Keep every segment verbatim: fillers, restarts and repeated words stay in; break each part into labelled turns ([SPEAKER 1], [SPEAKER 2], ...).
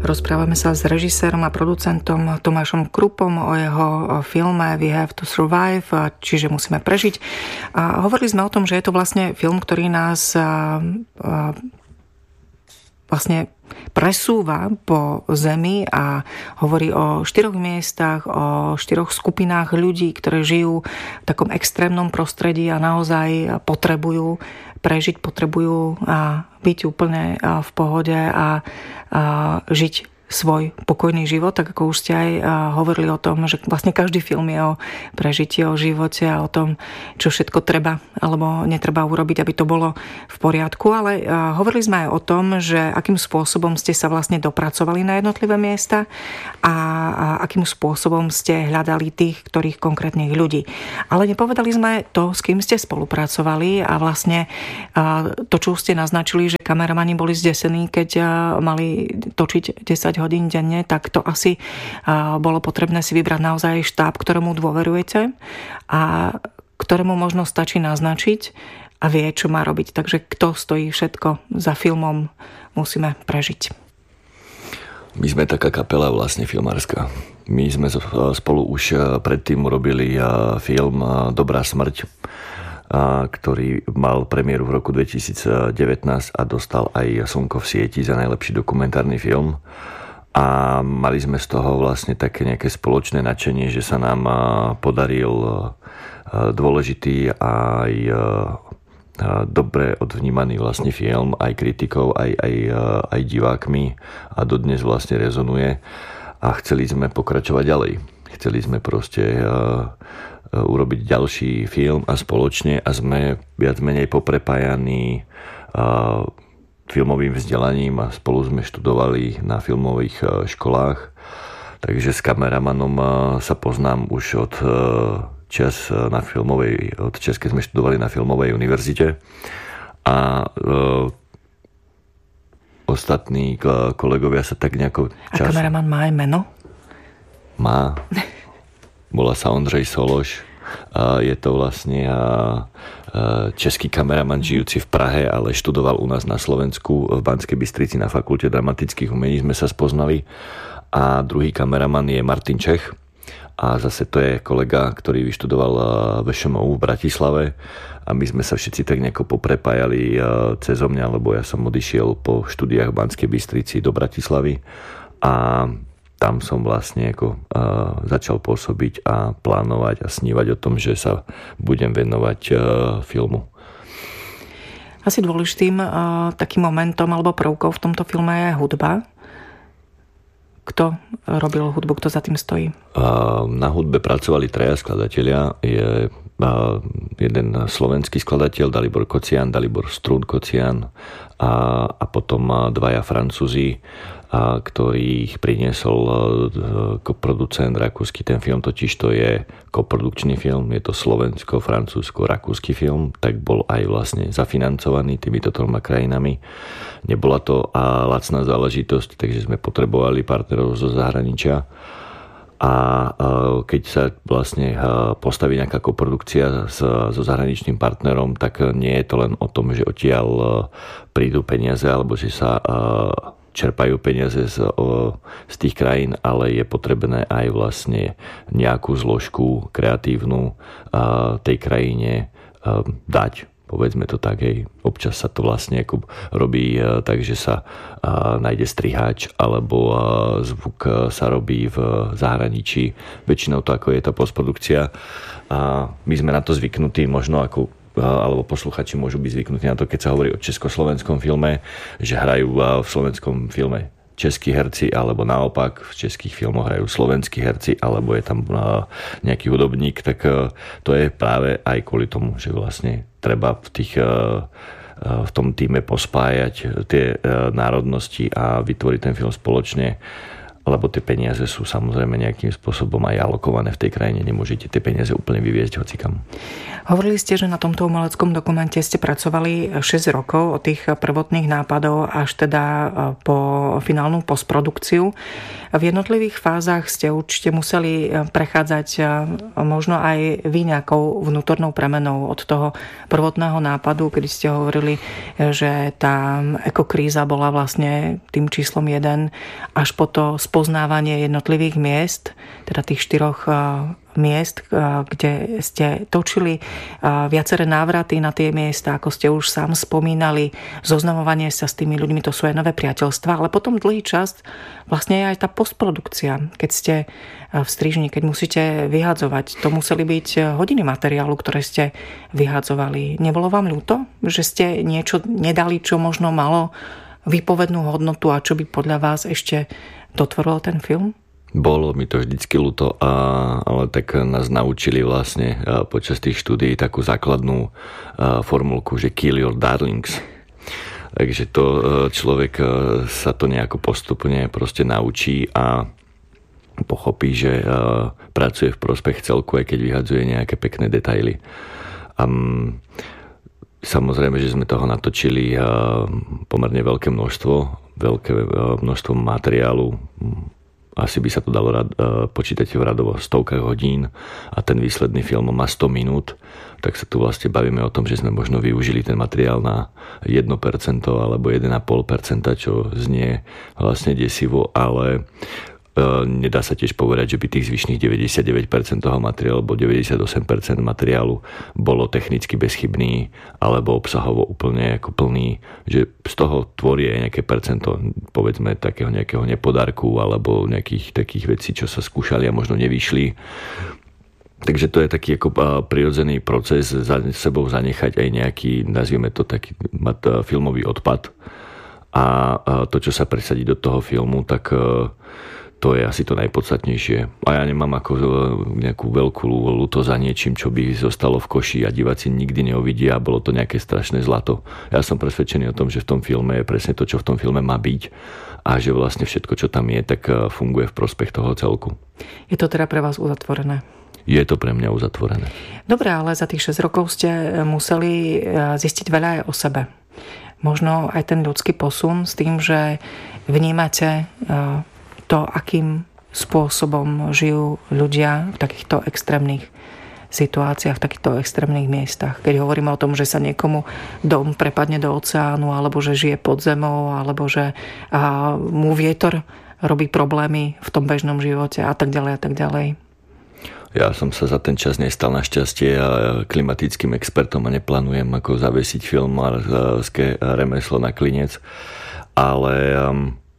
[SPEAKER 1] Rozprávame sa s režisérom a producentom Tomášom Krupom o jeho filme We Have to Survive, čiže musíme prežiť. A hovorili sme o tom, že je to vlastne film, ktorý nás vlastne presúva po zemi a hovorí o štyroch miestach, o štyroch skupinách ľudí, ktoré žijú v takom extrémnom prostredí a naozaj potrebujú prežiť, potrebujú byť úplne v pohode a žiť svoj pokojný život, tak ako už ste aj hovorili o tom, že vlastne každý film je o prežití, o živote a o tom, čo všetko treba alebo netreba urobiť, aby to bolo v poriadku. Ale hovorili sme aj o tom, že akým spôsobom ste sa vlastne dopracovali na jednotlivé miesta a akým spôsobom ste hľadali tých, ktorých konkrétnych ľudí. Ale nepovedali sme to, s kým ste spolupracovali a vlastne to, čo ste naznačili, že kameramani boli zdesení, keď mali točiť desať hodín denne, tak to asi bolo potrebné si vybrať naozaj štáb, ktorému dôverujete a ktorému možno stačí naznačiť a vie, čo má robiť. Takže kto stojí všetko za filmom, musíme prežiť.
[SPEAKER 2] My sme taká kapela vlastne filmárska. My sme spolu už predtým urobili film Dobrá smrť, ktorý mal premiéru v roku dvetisícdevätnásť a dostal aj Slnko v sieti za najlepší dokumentárny film. A mali sme z toho vlastne také nejaké spoločné nadšenie, že sa nám podaril dôležitý aj dobre odvnímaný vlastne film aj kritikou, aj, aj, aj divákmi a dodnes vlastne rezonuje a chceli sme pokračovať ďalej. Chceli sme proste urobiť ďalší film a spoločne a sme viac menej poprepájaní filmovým vzdelaním a spolu sme študovali na filmových školách. Takže s kameramanom sa poznám už od čas na filmovej, od čas, keď sme študovali na filmovej univerzite. A e, ostatní kolegovia sa tak nejako čas...
[SPEAKER 1] A kameraman má aj meno?
[SPEAKER 2] Má. Volá sa Ondřej Sološ. Je to vlastne český kameraman žijúci v Prahe, ale študoval u nás na Slovensku v Banskej Bystrici na Fakulte dramatických umení sme sa spoznali. A druhý kameraman je Martin Čech. A zase to je kolega, ktorý vyštudoval vé š em ú v Bratislave. A my sme sa všetci tak nejako poprepájali cezo mňa, lebo ja som odišiel po štúdiách v Banskej Bystrici do Bratislavy. A tam som vlastne ako, uh, začal pôsobiť a plánovať a snívať o tom, že sa budem venovať uh, filmu.
[SPEAKER 1] Asi dôležitým uh, takým momentom alebo prvkou v tomto filme je hudba. Kto robil hudbu, kto za tým stojí?
[SPEAKER 2] Uh, na hudbe pracovali traja skladatelia. Je uh, jeden slovenský skladateľ Dalibor Kocian, Dalibor Strún Kocian a, a potom uh, dvaja Francúzi, a ktorý ich priniesol koproducent rakúsky. Ten film totiž to je koprodukčný film, je to slovensko-francúzsko-rakúsky film, tak bol aj vlastne zafinancovaný týmito troma krajinami. Nebola to a lacná záležitosť, takže sme potrebovali partnerov zo zahraničia. A keď sa vlastne postaví nejaká koprodukcia so zahraničným partnerom, tak nie je to len o tom, že odtiaľ prídu peniaze, alebo že sa čerpajú peniaze z, o, z tých krajín, ale je potrebné aj vlastne nejakú zložku kreatívnu a, tej krajine a, dať. Povedzme to tak, hej. Občas sa to vlastne ako robí a, tak, že sa a, nájde strihač, alebo a, zvuk a, sa robí v zahraničí. Väčšinou to ako je tá postprodukcia. A my sme na to zvyknutí, možno ako alebo posluchači môžu byť zvyknutí na to, keď sa hovorí o československom filme, že hrajú v slovenskom filme českí herci, alebo naopak v českých filmoch hrajú slovenskí herci, alebo je tam nejaký hudobník, tak to je práve aj kvôli tomu, že vlastne treba v tých v tom týme pospájať tie národnosti a vytvoriť ten film spoločne. lebo tie peniaze sú samozrejme nejakým spôsobom aj alokované v tej krajine. Nemôžete tie peniaze úplne vyviezť hocikam.
[SPEAKER 1] Hovorili ste, že na tomto umeleckom dokumente ste pracovali šesť rokov od tých prvotných nápadov až teda po finálnu postprodukciu. V jednotlivých fázach ste určite museli prechádzať možno aj vy nejakou vnútornou premenou od toho prvotného nápadu, kedy ste hovorili, že tá ekokríza bola vlastne tým číslom jeden, až po to spoznávanie jednotlivých miest, teda tých štyroch miest, kde ste točili viaceré návraty na tie miesta, ako ste už sám spomínali, zoznamovanie sa s tými ľuďmi, to sú aj nové priateľstvá, ale potom dlhý čas vlastne je aj tá postprodukcia. Keď ste v strižni, keď musíte vyhadzovať, to museli byť hodiny materiálu, ktoré ste vyhadzovali. Nebolo vám ľúto, že ste niečo nedali, čo možno malo výpovednú hodnotu a čo by podľa vás ešte dotvoril ten film?
[SPEAKER 2] Bolo mi to vždycky ľúto, ale tak nás naučili vlastne počas tých štúdií takú základnú formulku, že kill your darlings. Takže to človek sa to nejako postupne proste naučí a pochopí, že pracuje v prospech celku, aj keď vyhadzuje nejaké pekné detaily. A samozrejme, že sme toho natočili pomerne veľké množstvo, veľké množstvo materiálu. Asi by sa to dalo rad, počítať v radovo stovkách hodín a ten výsledný film má sto minút, tak sa tu vlastne bavíme o tom, že sme možno využili ten materiál na jedno percento alebo jeden celá päť percenta, čo znie vlastne desivo, ale nedá sa tiež povedať, že by tých zvyšných deväťdesiatdeväť percent toho materiálu alebo deväťdesiatosem percent materiálu bolo technicky bezchybný alebo obsahovo úplne ako plný, že z toho tvorí aj nejaké percento, povedzme takého nejakého nepodarku alebo nejakých takých vecí, čo sa skúšali a možno nevyšli. Takže to je taký ako prirodzený proces za sebou zanechať aj nejaký, nazvieme to taký filmový odpad a to, čo sa presadí do toho filmu, tak to je asi to najpodstatnejšie. A ja nemám ako nejakú veľkú ľútosť za niečím, čo by zostalo v koši a diváci nikdy neuvidia a bolo to nejaké strašné zlato. Ja som presvedčený o tom, že v tom filme je presne to, čo v tom filme má byť a že vlastne všetko, čo tam je, tak funguje v prospech toho celku.
[SPEAKER 1] Je to teda pre vás uzatvorené?
[SPEAKER 2] Je to pre mňa uzatvorené.
[SPEAKER 1] Dobre, ale za tých šesť rokov ste museli zistiť veľa aj o sebe. Možno aj ten ľudský posun s tým, že vnímate to, akým spôsobom žijú ľudia v takýchto extrémnych situáciách, v takýchto extrémnych miestach. Keď hovoríme o tom, že sa niekomu dom prepadne do oceánu, alebo že žije pod zemou, alebo že mu vietor robí problémy v tom bežnom živote a tak ďalej a tak ďalej.
[SPEAKER 2] Ja som sa za ten čas nestal našťastie klimatickým expertom a neplánujem ako zavesiť filmárske remeslo na klinec, ale um,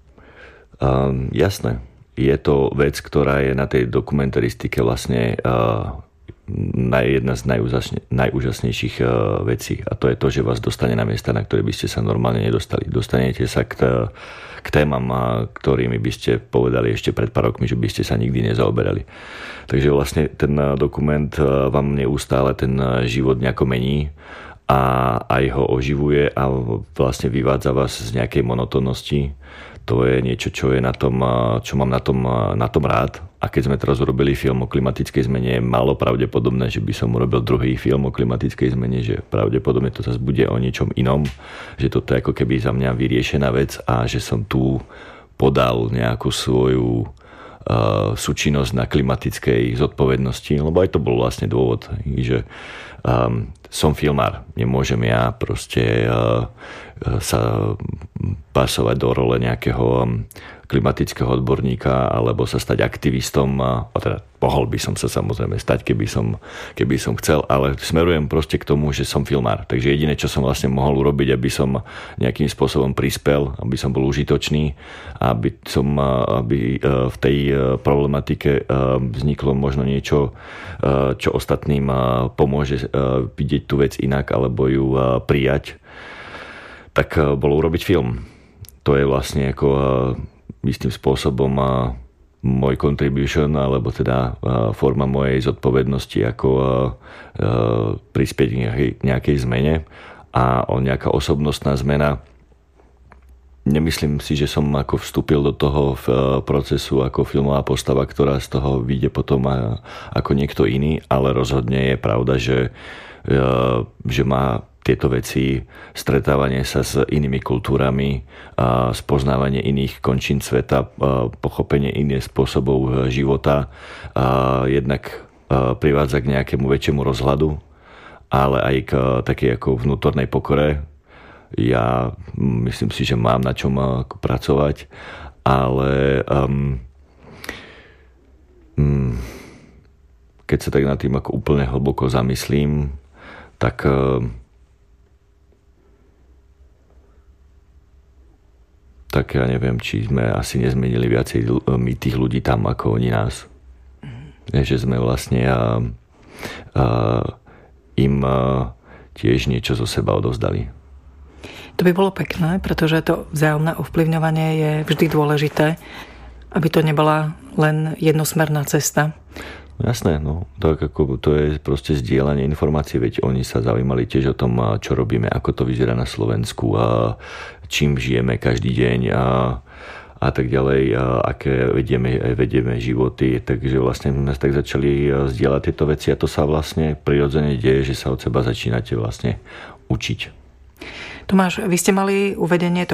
[SPEAKER 2] Um, jasné, je to vec, ktorá je na tej dokumentaristike vlastne uh, jedna z najúžasne, najúžasnejších uh, vecí a to je to, že vás dostane na miesta, na ktoré by ste sa normálne nedostali. Dostanete sa k, k témam, uh, ktorými by ste povedali ešte pred pár rokmi, že by ste sa nikdy nezaoberali. Takže vlastne ten uh, dokument uh, vám neustále ten uh, život nejako mení a aj ho oživuje a vlastne vyvádza vás z nejakej monotónnosti. To je niečo, čo je na tom, čo mám na tom, na tom rád. A keď sme teraz urobili film o klimatickej zmene, je málo pravdepodobné, že by som urobil druhý film o klimatickej zmene, že pravdepodobne to zase bude o niečom inom, že toto je ako keby za mňa vyriešená vec a že som tu podal nejakú svoju uh, súčinnosť na klimatickej zodpovednosti, lebo aj to bol vlastne dôvod, že um, som filmár, nemôžem ja proste uh, sa pasovať do role nejakého klimatického odborníka alebo sa stať aktivistom, a teda mohol by som sa samozrejme stať, keby som, keby som chcel, ale smerujem proste k tomu, že som filmár. Takže jediné, čo som vlastne mohol urobiť, aby som nejakým spôsobom prispel, aby som bol užitočný, aby som aby v tej problematike vzniklo možno niečo, čo ostatným pomôže vidieť tú vec inak alebo ju prijať, tak bolo urobiť film. To je vlastne ako istým spôsobom môj contribution, alebo teda forma mojej zodpovednosti, ako prispieť k nejakej, nejakej zmene. A o nejaká osobnostná zmena nemyslím si, že som ako vstúpil do toho procesu ako filmová postava, ktorá z toho vyjde potom ako niekto iný, ale rozhodne je pravda, že, že má tieto veci, stretávanie sa s inými kultúrami, spoznávanie iných končín sveta, pochopenie iných spôsobov života, jednak privádza k nejakému väčšiemu rozhľadu, ale aj k takej ako vnútornej pokore. Ja myslím si, že mám na čom pracovať, ale um, um, keď sa tak nad tým ako úplne hlboko zamyslím, tak um, tak ja neviem, či sme asi nezmenili viacej my tých ľudí tam, ako oni nás. Mm. Že sme vlastne a, a, im a, tiež niečo zo seba odovzdali.
[SPEAKER 1] To by bolo pekné, pretože to vzájomné ovplyvňovanie je vždy dôležité, aby to nebola len jednosmerná cesta.
[SPEAKER 2] Jasné, no. Tak ako to je proste zdieľanie informácií, veď oni sa zaujímali tiež o tom, čo robíme, ako to vyzerá na Slovensku a čím žijeme každý deň a, a tak ďalej, a aké vedieme, vedieme životy. Takže vlastne sme tak začali zdieľať tieto veci a to sa vlastne prirodzene deje, že sa od seba začínate vlastne učiť.
[SPEAKER 1] Tomáš, vy ste mali uvedenie tohto